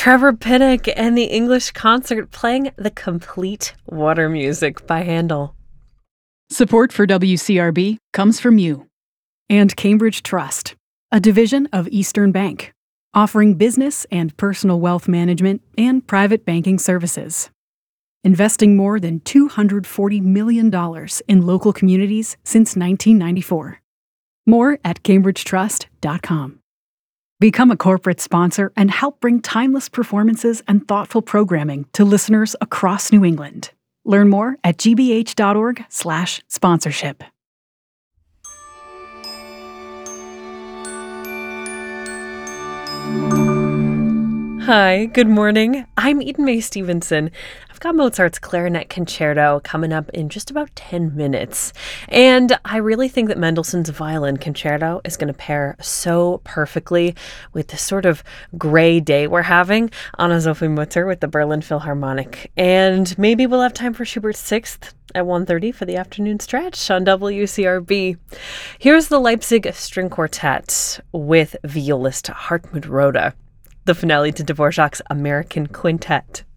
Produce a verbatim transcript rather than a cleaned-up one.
Trevor Pinnock and the English Concert playing the complete water music by Handel. Support for W C R B comes from you and Cambridge Trust, a division of Eastern Bank, offering business and personal wealth management and private banking services. Investing more than two hundred forty million dollars in local communities since nineteen ninety-four. More at cambridge trust dot com. Become a corporate sponsor and help bring timeless performances and thoughtful programming to listeners across New England. Learn more at g b h dot org slash sponsorship. Hi, good morning. I'm Eden Mae Stevenson. I've got Mozart's Clarinet Concerto coming up in just about ten minutes. And I really think that Mendelssohn's Violin Concerto is going to pair so perfectly with this sort of gray day we're having. Anna Sophie Mutter with the Berlin Philharmonic. And maybe we'll have time for Schubert's Sixth at one thirty for the afternoon stretch on W C R B. Here's the Leipzig String Quartet with violist Hartmut Roda, the finale to Dvorak's American Quintet.